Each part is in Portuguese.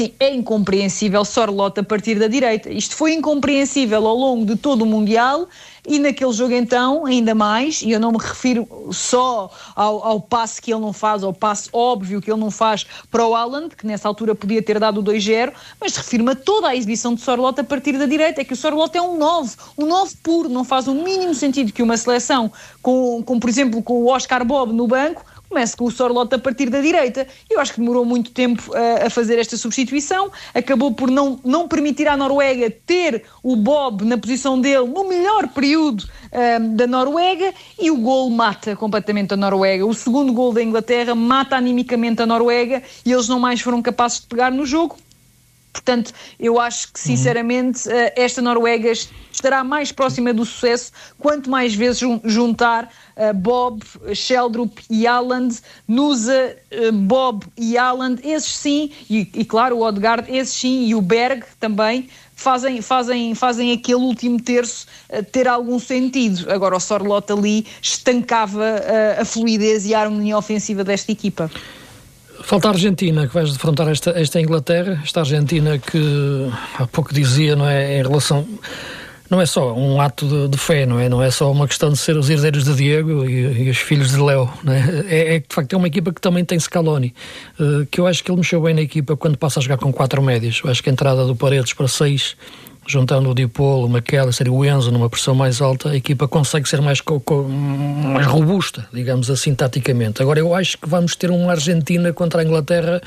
é incompreensível Sorloth a partir da direita. Isto foi incompreensível ao longo de todo o Mundial e naquele jogo então, ainda mais, e eu não me refiro só ao passe que ele não faz, ao passe óbvio que ele não faz para o Haaland, que nessa altura podia ter dado o 2-0, mas refiro-me a toda a exibição de Sorloth a partir da direita. É que o Sorloth é um 9 puro, não faz o mínimo sentido que uma seleção com por exemplo, com o Oscar Bob no banco, comece com o Sorloth a partir da direita. Eu acho que demorou muito tempo a fazer esta substituição, acabou por não permitir à Noruega ter o Bob na posição dele no melhor período da Noruega, e o gol mata completamente a Noruega. O segundo gol da Inglaterra mata animicamente a Noruega e eles não mais foram capazes de pegar no jogo. Portanto, eu acho que, sinceramente, esta Noruega estará mais próxima do sucesso quanto mais vezes juntar Bob, Sheldrup e Haaland, Nusa, Bob e Haaland, esses sim, e claro, o Odegaard, esses sim, e o Berg também, fazem aquele último terço ter algum sentido. Agora o Sorloth ali estancava a fluidez e a harmonia ofensiva desta equipa. Falta a Argentina, que vais defrontar esta Inglaterra, esta Argentina que há pouco dizia, não é, em relação... Não é só um ato de fé, não é só uma questão de ser os herdeiros de Diego e os filhos de Léo, não é? De facto é uma equipa que também tem Scaloni, que eu acho que ele mexeu bem na equipa quando passa a jogar com 4 médios. Eu acho que a entrada do Paredes para 6, juntando o Dipolo, o McAllister e o Enzo numa pressão mais alta, a equipa consegue ser mais robusta, digamos assim, taticamente. Agora eu acho que vamos ter uma Argentina contra a Inglaterra,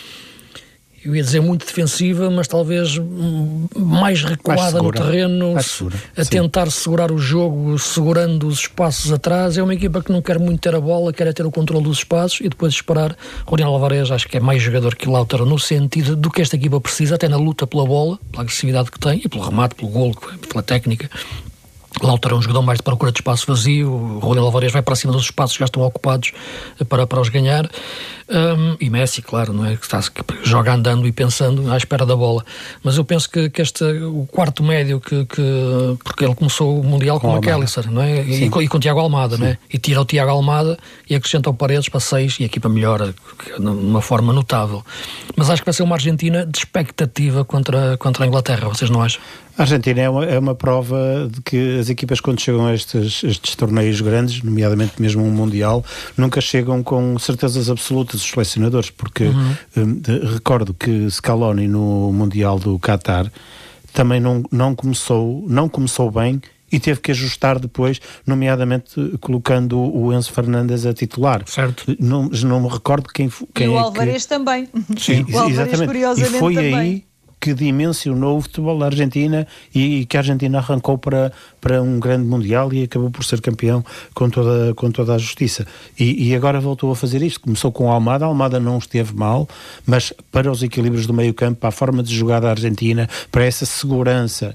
eu ia dizer muito defensiva, mas talvez mais recuada no terreno, a tentar segurar o jogo, segurando os espaços atrás. É uma equipa que não quer muito ter a bola, quer ter o controle dos espaços e depois esperar. Julián Álvarez acho que é mais jogador que Lautaro no sentido do que esta equipa precisa, até na luta pela bola, pela agressividade que tem e pelo remate, pelo golo, pela técnica. Lautaro é um jogador mais de procura de espaço vazio, o Julián Álvarez vai para cima dos espaços que já estão ocupados para os ganhar, e Messi, claro, não é? Que joga andando e pensando à espera da bola. Mas eu penso que o quarto médio, porque ele começou o Mundial com o McAllister, não é? E com o Tiago Almada, não é? E tira o Tiago Almada e acrescenta o Paredes para 6 e a equipa melhora de uma forma notável. Mas acho que vai ser uma Argentina de expectativa contra a Inglaterra, vocês não acham? A Argentina é uma prova de que as equipas, quando chegam a estes torneios grandes, nomeadamente mesmo um Mundial, nunca chegam com certezas absolutas os selecionadores, porque recordo que Scaloni no Mundial do Qatar também não começou bem e teve que ajustar depois, nomeadamente colocando o Enzo Fernandes a titular. Certo. Não me recordo quem e o Álvarez também. Sim, o Álvarez, exatamente. curiosamente, e foi também. Aí que dimensionou o futebol da Argentina e que a Argentina arrancou para um grande Mundial e acabou por ser campeão com toda a justiça. E agora voltou a fazer isto. Começou com a Almada não esteve mal, mas para os equilíbrios do meio campo, para a forma de jogar da Argentina, para essa segurança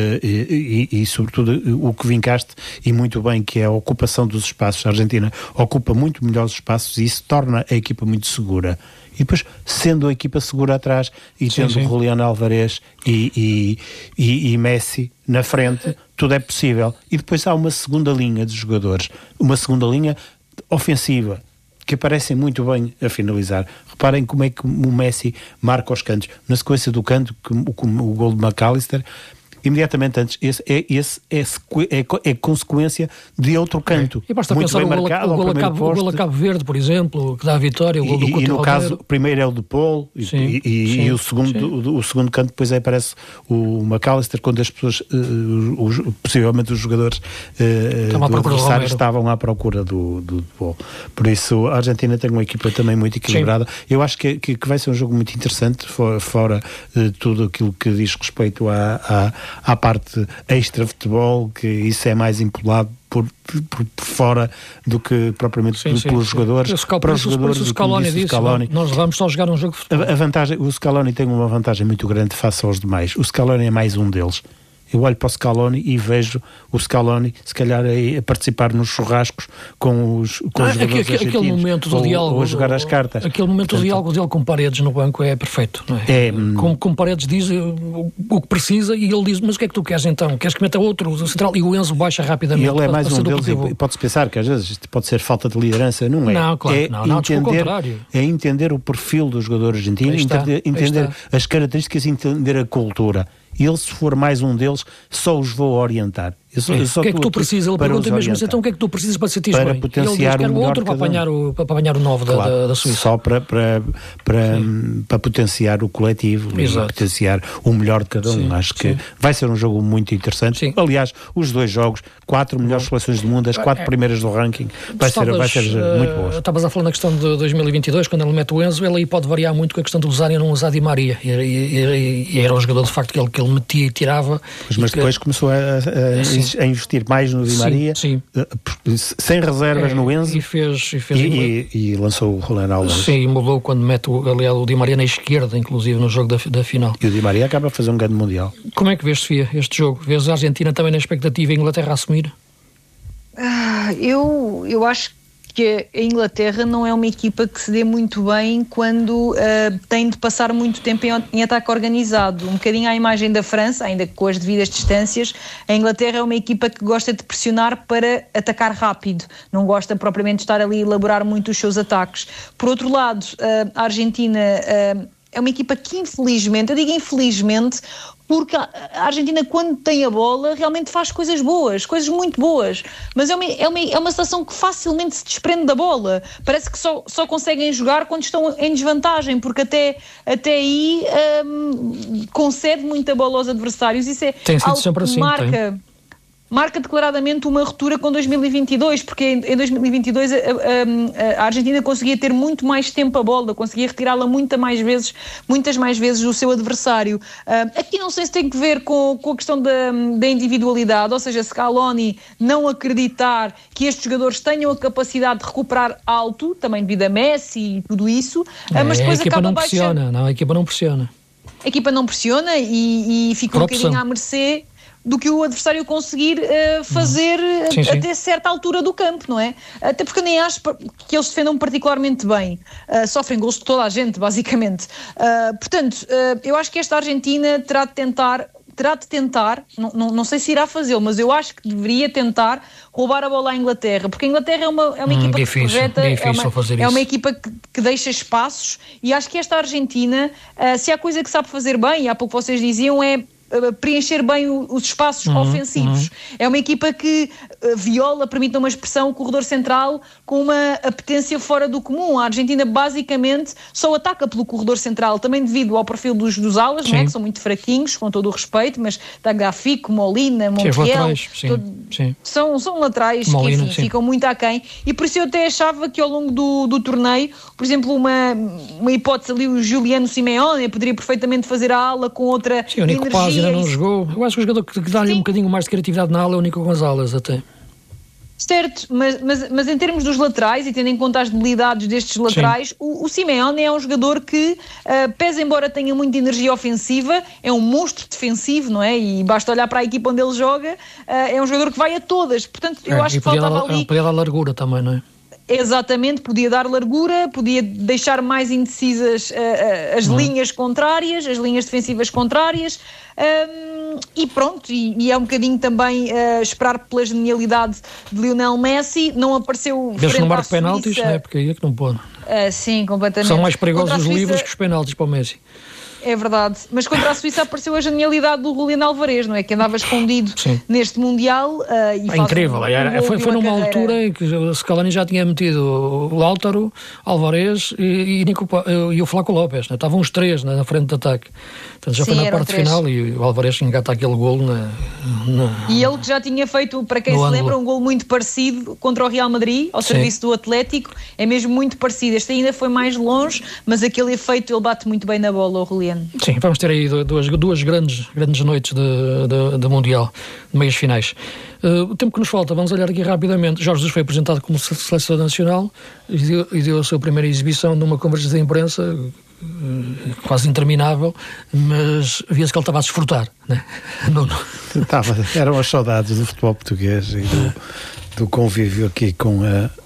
e sobretudo o que vincaste e muito bem, que é a ocupação dos espaços. A Argentina ocupa muito melhor os espaços e isso torna a equipa muito segura. E depois, sendo a equipa segura atrás e tendo Julián Álvarez e Messi na frente, tudo é possível. E depois há uma segunda linha de jogadores, uma segunda linha ofensiva, que aparecem muito bem a finalizar. Reparem como é que o Messi marca os cantos. Na sequência do canto, o gol de McAllister, imediatamente antes, esse é consequência de outro canto. E basta muito pensar bem o gol a Cabo Verde, por exemplo, que dá a vitória, o gol do Couto. E no caso, o primeiro é o de Paul e o segundo canto depois aparece o McAllister, quando as pessoas, possivelmente os jogadores do adversário estavam à procura do Paul. Por isso, a Argentina tem uma equipa também muito equilibrada. Sim. Eu acho que vai ser um jogo muito interessante, fora tudo aquilo que diz respeito à parte extra-futebol, que isso é mais empolado por fora do que propriamente pelos jogadores. Para os jogadores, o Scaloni disse, nós vamos só jogar um jogo de futebol. O Scaloni tem uma vantagem muito grande face aos demais. O Scaloni é mais um deles. Eu olho para o Scaloni e vejo o Scaloni, se calhar, a participar nos churrascos com os jogadores argentinos, aquele momento do diálogo, ou a jogar as cartas. Aquele momento do diálogo dele com Paredes no banco é perfeito, não é? Como Paredes diz o que precisa e ele diz, mas o que é que tu queres então? Queres que meta outro central? E o Enzo baixa rapidamente. E ele é mais um deles e pode-se pensar que às vezes isto pode ser falta de liderança, não é? Não, claro, pelo contrário. É entender o perfil do jogador argentino, entender as características, entender a cultura. E ele, se for mais um deles, só os vou orientar. O que é que tu precisas? Ele pergunta mesmo assim, então o que é que tu precisas para sentir bem? Para potenciar o outro para apanhar o 9 da Suíça. Só para potenciar o coletivo. Exato. E potenciar o melhor de cada um. Acho que vai ser um jogo muito interessante. Sim. Aliás, os 2 jogos, 4 melhores seleções do mundo, as 4 primeiras do ranking, vai ser muito boas. Estavas a falar na questão de 2022, quando ele mete o Enzo, ele aí pode variar muito com a questão de usar e não usar Di Maria. E era um jogador, de facto, que ele metia e tirava. Mas depois começou a investir mais no Di Maria, sem reservas no Enzo, e lançou o Julián Álvares. Sim, e mudou quando mete o Di Maria na esquerda, inclusive no jogo da final. E o Di Maria acaba a fazer um grande mundial. Como é que vês, Sofia, este jogo? Vês a Argentina também na expectativa e a Inglaterra a assumir? Eu acho que a Inglaterra não é uma equipa que se dê muito bem quando tem de passar muito tempo em ataque organizado. Um bocadinho à imagem da França, ainda que com as devidas distâncias, a Inglaterra é uma equipa que gosta de pressionar para atacar rápido, não gosta propriamente de estar ali a elaborar muito os seus ataques. Por outro lado, a Argentina é uma equipa que infelizmente, eu digo infelizmente, porque a Argentina, quando tem a bola, realmente faz coisas boas, coisas muito boas, mas é uma seleção que facilmente se desprende da bola. Parece que só conseguem jogar quando estão em desvantagem, porque até aí concede muita bola aos adversários. Isso é algo sempre que assim, marca declaradamente uma ruptura com 2022, porque em 2022 a Argentina conseguia ter muito mais tempo a bola, conseguia retirá-la muitas mais vezes do seu adversário. Aqui não sei se tem que ver com a questão da individualidade, ou seja, Scaloni não acreditar que estes jogadores tenham a capacidade de recuperar alto, também devido a Messi e tudo isso, mas depois a equipa não pressiona, a equipa não pressiona. A equipa não pressiona e fica um bocadinho à mercê do que o adversário conseguir fazer até certa altura do campo, não é? Até porque eu nem acho que eles defendam particularmente bem. Sofrem gols de toda a gente, basicamente. Portanto, eu acho que esta Argentina terá de tentar, não sei se irá fazê-lo, mas eu acho que deveria tentar roubar a bola à Inglaterra, porque a Inglaterra é uma equipa que projeta, é uma equipa que deixa espaços, e acho que esta Argentina, se há coisa que sabe fazer bem, e há pouco vocês diziam, é preencher bem os espaços ofensivos. É uma equipa que viola, permite uma expressão, o corredor central com uma apetência fora do comum. A Argentina basicamente só ataca pelo corredor central, também devido ao perfil dos alas, não é? Que são muito fraquinhos, com todo o respeito, mas Tagliafico, Molina, Montiel, são laterais Molina, que ficam muito aquém, e por isso eu até achava que ao longo do torneio, por exemplo, uma hipótese ali, o Juliano Simeone poderia perfeitamente fazer a ala com outra energia. Ainda não jogou. Eu acho que o jogador que dá-lhe um bocadinho mais de criatividade na ala é o Nico Gonzalez até. Certo, mas em termos dos laterais, e tendo em conta as debilidades destes laterais, o Simeone é um jogador que, pese embora tenha muita energia ofensiva, é um monstro defensivo, não é? E basta olhar para a equipa onde ele joga, é um jogador que vai a todas. Portanto, eu acho que faltava ali... Podia dar largura também, não é? Exatamente, podia dar largura, podia deixar mais indecisas as linhas contrárias, as linhas defensivas contrárias, e pronto, e é um bocadinho também esperar pela genialidade de Lionel Messi. Não apareceu frente à Suíça. Não marca penaltis, não é? Porque aí é que não pode. Sim, completamente. São mais perigosos os livros que os penaltis para o Messi. É verdade, mas contra a Suíça apareceu a genialidade do Julián Álvares, não é? Que andava escondido neste Mundial. Incrível, foi numa altura em que o Scaloni já tinha metido o Lautaro, Álvares e o Flaco Lopes, né? Estavam os três na frente de ataque. Portanto, já foi na parte final e o Álvares engata aquele golo E ele que já tinha feito, para quem se lembra, um golo muito parecido contra o Real Madrid, ao serviço do Atlético, é mesmo muito parecido. Este ainda foi mais longe, mas aquele efeito ele bate muito bem na bola, o Julián. Sim, vamos ter aí duas grandes noites de Mundial, de meias finais. O tempo que nos falta, vamos olhar aqui rapidamente. Jorge Jesus foi apresentado como selecionador nacional e deu a sua primeira exibição numa conversa de imprensa quase interminável, mas via-se que ele estava a desfrutar, né? Eram as saudades do futebol português e do convívio aqui com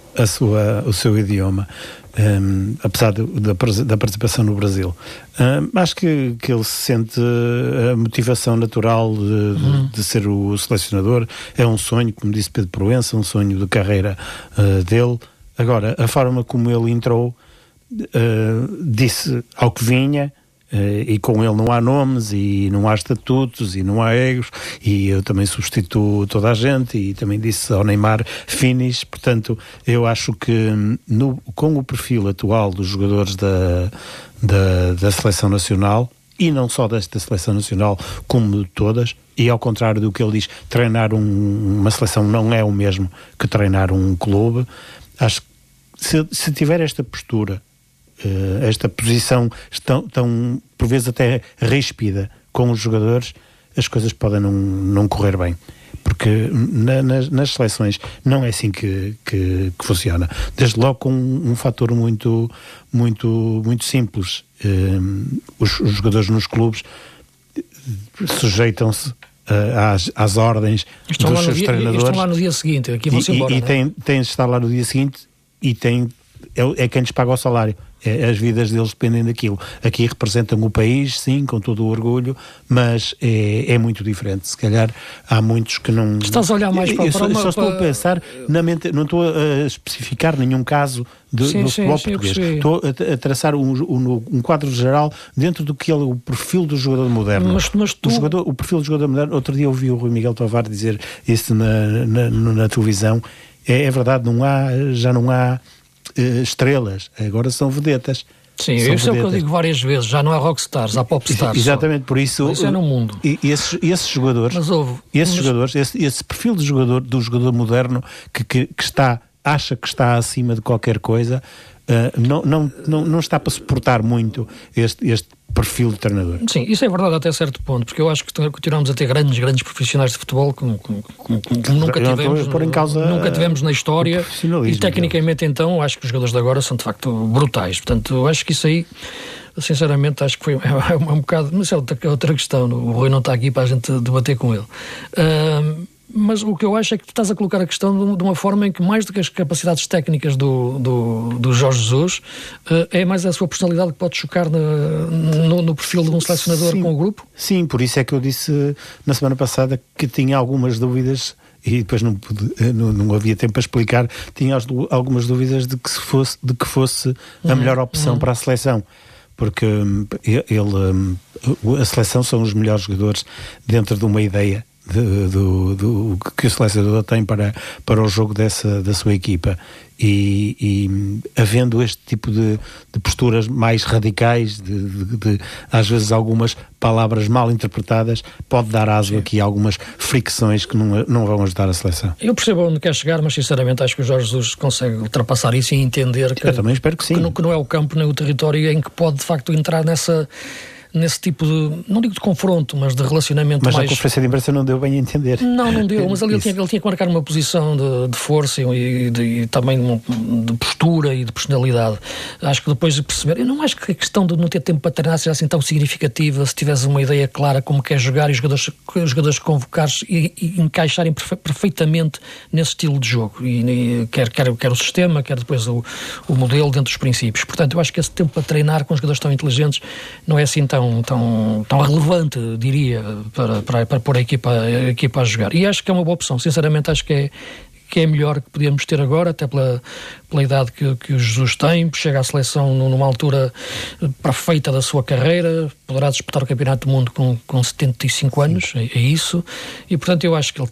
o seu idioma, apesar da participação no Brasil. Acho que ele sente a motivação natural de ser o selecionador. É um sonho, como disse Pedro Proença, um sonho de carreira dele. Agora, a forma como ele entrou, disse ao que vinha, e com ele não há nomes e não há estatutos e não há egos, e eu também substituo toda a gente, e também disse ao Neymar finish. Portanto, eu acho que com o perfil atual dos jogadores da Seleção Nacional, e não só desta Seleção Nacional como de todas, e ao contrário do que ele diz, treinar uma seleção não é o mesmo que treinar um clube. Acho que se tiver esta postura, esta posição tão por vezes até ríspida com os jogadores, as coisas podem não correr bem, porque nas seleções não é assim que funciona. Desde logo com um fator muito, muito, muito simples. Os jogadores nos clubes sujeitam-se às ordens dos seus treinadores. Estão lá no dia seguinte, aqui vão-se embora. E têm de estar lá no dia seguinte, e é quem lhes paga o salário. As vidas deles dependem daquilo. Aqui representam o país, sim, com todo o orgulho, mas é muito diferente. Se calhar há muitos que não... Estás a olhar mais para só estou a pensar na mente, não estou a especificar nenhum caso no futebol português. Estou a traçar um quadro geral dentro do que é o perfil do jogador moderno. Mas tu... o perfil do jogador moderno. Outro dia ouvi o Rui Miguel Tovar dizer isso na televisão. É verdade, já não há estrelas, agora são vedetas. Sim, isso é o que eu digo várias vezes, já não há rockstars, há popstars. Exatamente, por isso é no mundo. E esses jogadores, esse perfil de jogador, do jogador moderno que acha que está acima de qualquer coisa, não está para suportar muito este perfil de treinador. Sim, isso é verdade até certo ponto, porque eu acho que continuamos a ter grandes profissionais de futebol como nunca tivemos na história, e tecnicamente então acho que os jogadores de agora são de facto brutais. Portanto, eu acho que isso aí, sinceramente, acho que foi um bocado, mas é outra questão, o Rui não está aqui para a gente debater com ele. Mas o que eu acho é que tu estás a colocar a questão de uma forma em que, mais do que as capacidades técnicas do Jorge Jesus, é mais a sua personalidade que pode chocar no perfil de um selecionador com o grupo? Sim, por isso é que eu disse na semana passada que tinha algumas dúvidas, e depois não havia tempo para explicar, tinha algumas dúvidas de que fosse a melhor opção para a seleção. Porque a seleção são os melhores jogadores dentro de uma ideia do que o selecionador tem para o jogo da sua equipa, e havendo este tipo de posturas mais radicais, de às vezes algumas palavras mal interpretadas, pode dar aso aqui a algumas fricções que não vão ajudar a seleção. Eu percebo onde quer chegar, mas sinceramente acho que o Jorge Jesus consegue ultrapassar isso e entender que, eu também espero que sim, que não é o campo nem o território em que pode de facto entrar nesse tipo de, não digo de confronto, mas de relacionamento mas mais... Mas a conferência de imprensa não deu bem a entender. Não deu, mas ali ele tinha que marcar uma posição de força e também de postura e de personalidade. Acho que depois de perceber, eu não acho que a questão de não ter tempo para treinar seja assim tão significativa, se tivesse uma ideia clara como quer jogar e os jogadores convocares e encaixarem perfeitamente nesse estilo de jogo, e quer o sistema, quer depois o modelo dentro dos princípios. Portanto, eu acho que esse tempo para treinar com os jogadores tão inteligentes não é assim tão relevante, diria, para pôr a equipa a jogar. E acho que é uma boa opção. Sinceramente, acho que é melhor que podíamos ter agora, até pela idade que o Jesus tem. Chega à seleção numa altura perfeita da sua carreira, poderá disputar o Campeonato do Mundo com 75 anos, é isso. E, portanto, eu acho que ele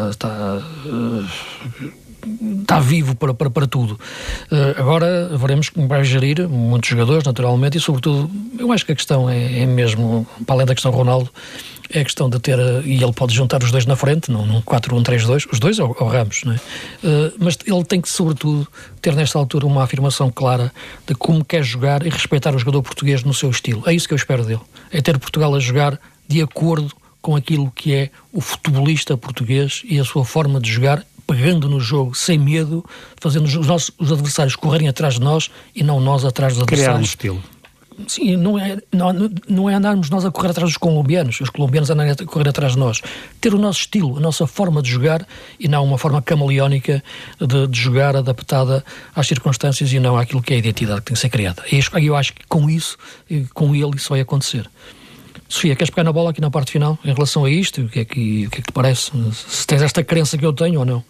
está vivo para tudo. Agora veremos como vai gerir muitos jogadores, naturalmente, e sobretudo eu acho que a questão é mesmo, para além da questão Ronaldo, é a questão de ter, e ele pode juntar os dois na frente, num 4-1-3-2, os dois ao Ramos, não é? Mas ele tem que, sobretudo, ter nesta altura uma afirmação clara de como quer jogar e respeitar o jogador português no seu estilo. É isso que eu espero dele, é ter Portugal a jogar de acordo com aquilo que é o futebolista português e a sua forma de jogar, pegando no jogo sem medo, fazendo os adversários correrem atrás de nós e não nós atrás dos adversários. Criar um estilo. Sim, não é andarmos nós a correr atrás dos colombianos, os colombianos andarem a correr atrás de nós. Ter o nosso estilo, a nossa forma de jogar, e não uma forma camaleónica de jogar adaptada às circunstâncias e não àquilo que é a identidade que tem que ser criada. E eu acho que com isso, com ele, isso vai acontecer. Sofia, queres pegar na bola aqui na parte final em relação a isto? O que é que te parece? Se tens esta crença que eu tenho ou não?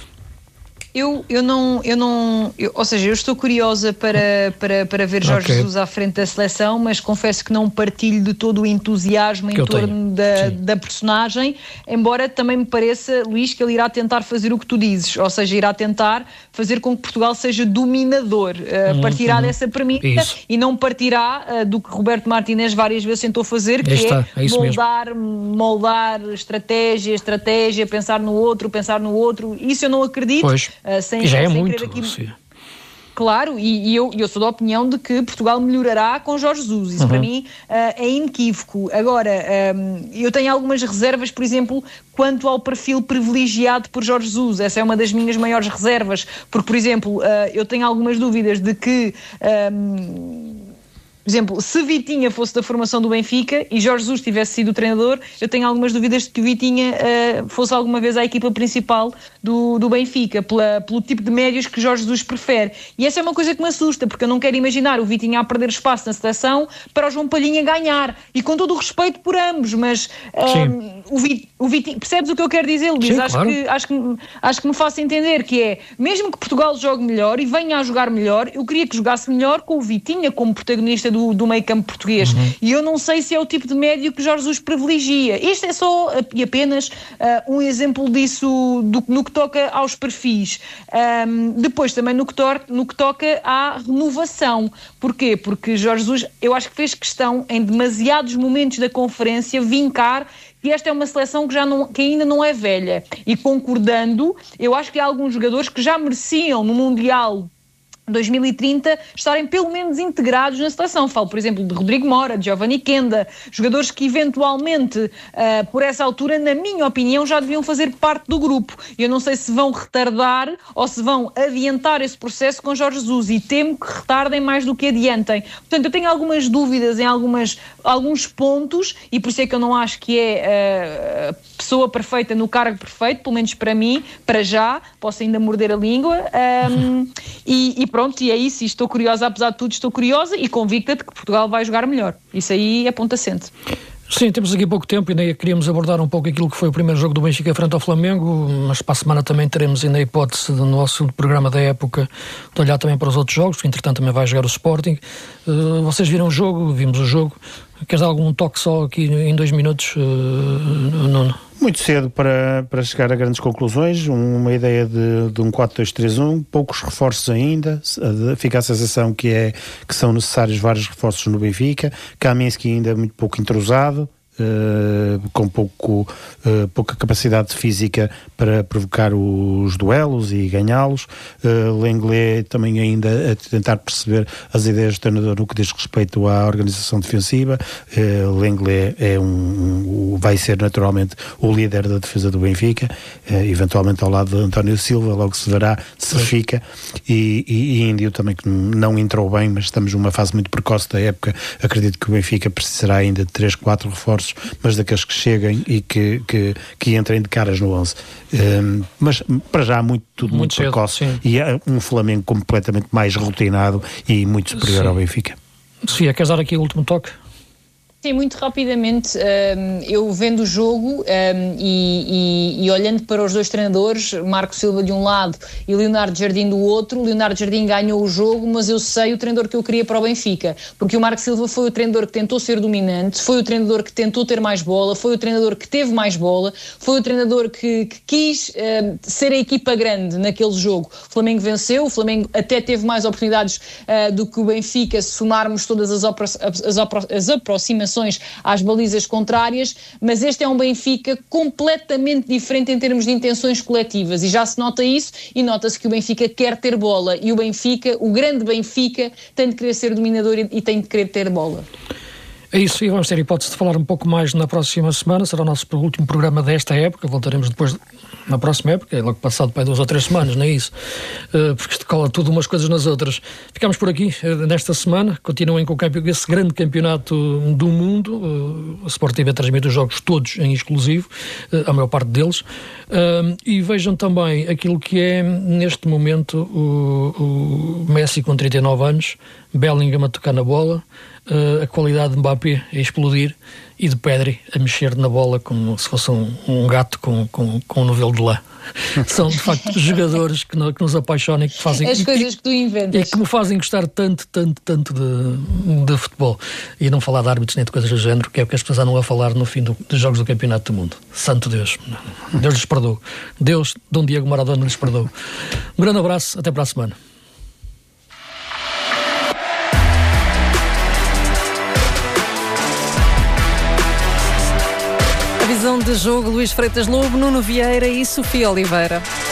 Ou seja, eu estou curiosa para ver Jorge Jesus à frente da seleção, mas confesso que não partilho de todo o entusiasmo em torno da personagem, embora também me pareça, Luís, que ele irá tentar fazer o que tu dizes, ou seja, irá tentar fazer com que Portugal seja dominador, partirá dessa premissa e não partirá do que Roberto Martínez várias vezes tentou fazer, que moldar estratégia, pensar no outro, isso eu não acredito. Pois. Já é muito. Claro, e eu sou da opinião de que Portugal melhorará com Jorge Jesus. Isso para mim é inequívoco. Agora, eu tenho algumas reservas, por exemplo, quanto ao perfil privilegiado por Jorge Jesus. Essa é uma das minhas maiores reservas, porque, por exemplo, eu tenho algumas dúvidas de que... Por exemplo, se Vitinha fosse da formação do Benfica e Jorge Jesus tivesse sido o treinador, eu tenho algumas dúvidas de que Vitinha fosse alguma vez à equipa principal do Benfica, pelo tipo de médios que Jorge Jesus prefere. E essa é uma coisa que me assusta, porque eu não quero imaginar o Vitinha a perder espaço na seleção para o João Palhinha ganhar. E com todo o respeito por ambos, mas o Vitinha, percebes o que eu quero dizer, Luís? Sim, acho que me faço entender que é, mesmo que Portugal jogue melhor e venha a jogar melhor, eu queria que jogasse melhor com o Vitinha como protagonista do meio campo português. E eu não sei se é o tipo de médio que Jorge Jesus privilegia. Isto é só e apenas um exemplo disso no que toca aos perfis. Depois também no que toca à renovação. Porquê? Porque Jorge Jesus, eu acho que fez questão em demasiados momentos da conferência vincar que esta é uma seleção que ainda não é velha. E concordando, eu acho que há alguns jogadores que já mereciam no Mundial 2030 estarem pelo menos integrados na seleção. Falo, por exemplo, de Rodrigo Mora, de Giovanni Kenda, jogadores que eventualmente, por essa altura, na minha opinião, já deviam fazer parte do grupo. Eu não sei se vão retardar ou se vão adiantar esse processo com Jorge Jesus, e temo que retardem mais do que adiantem. Portanto, eu tenho algumas dúvidas em alguns pontos, e por isso é que eu não acho que é a pessoa perfeita no cargo perfeito, pelo menos para mim, para já, posso ainda morder a língua, e pronto, e é isso, e estou curiosa, apesar de tudo, estou curiosa e convicta de que Portugal vai jogar melhor. Isso aí é ponto assente. Sim, temos aqui pouco tempo, ainda queríamos abordar um pouco aquilo que foi o primeiro jogo do Benfica frente ao Flamengo, mas para a semana também teremos ainda a hipótese do nosso programa da época de olhar também para os outros jogos, que entretanto também vai jogar o Sporting. Vocês viram o jogo, vimos o jogo. Queres dar algum toque só aqui em 2 minutos, Nuno? Muito cedo para chegar a grandes conclusões, uma ideia de um 4-2-3-1, poucos reforços ainda, fica a sensação que são necessários vários reforços no Benfica, Kaminski ainda muito pouco entrosado, com pouca capacidade física para provocar os duelos e ganhá-los. Lenglet também ainda a tentar perceber as ideias do treinador no que diz respeito à organização defensiva. Lenglet vai ser naturalmente o líder da defesa do Benfica, eventualmente ao lado de António Silva, logo se verá se fica, e Índio também, que não entrou bem, mas estamos numa fase muito precoce da época. Acredito que o Benfica precisará ainda de 3-4 reforços, mas daqueles que cheguem e que entrem de caras no 11. Mas para já tudo muito precoce, cedo, e é um Flamengo completamente mais rotinado e muito superior ao Benfica. Sofia, queres dar aqui o último toque? Sim, muito rapidamente, eu vendo o jogo e olhando para os dois treinadores, Marco Silva de um lado e Leonardo Jardim do outro, Leonardo Jardim ganhou o jogo, mas eu sei o treinador que eu queria para o Benfica, porque o Marco Silva foi o treinador que tentou ser dominante, foi o treinador que tentou ter mais bola, foi o treinador que teve mais bola, foi o treinador que quis ser a equipa grande naquele jogo. O Flamengo venceu, o Flamengo até teve mais oportunidades do que o Benfica, se somarmos todas as aproximações às balizas contrárias, mas este é um Benfica completamente diferente em termos de intenções coletivas, e já se nota isso, e nota-se que o Benfica quer ter bola, e o grande Benfica, tem de querer ser dominador e tem de querer ter bola. É isso, e vamos ter a hipótese de falar um pouco mais na próxima semana. Será o nosso último programa desta época. Voltaremos depois na próxima época, é logo passado para 2 ou 3 semanas, não é isso? Porque isto cola tudo umas coisas nas outras. Ficamos por aqui nesta semana. Continuem com esse grande campeonato do mundo. A Sport TV transmite os jogos todos em exclusivo, a maior parte deles. E vejam também aquilo que é, neste momento, o Messi com 39 anos, Bellingham a tocar na bola, a qualidade de Mbappé a explodir e de Pedri a mexer na bola como se fosse um gato com um novelo de lã. São, de facto, jogadores que nos apaixonam e que fazem... As coisas que tu inventas. E que me fazem gostar tanto de futebol. E não falar de árbitros nem de coisas do género, que é o que as pessoas andam a falar no fim dos jogos do Campeonato do Mundo. Santo Deus. Deus lhes perdoe. Deus, Dom Diego Maradona, lhes perdoe. Um grande abraço. Até para a semana. Visão de jogo, Luís Freitas Lobo, Nuno Vieira e Sofia Oliveira.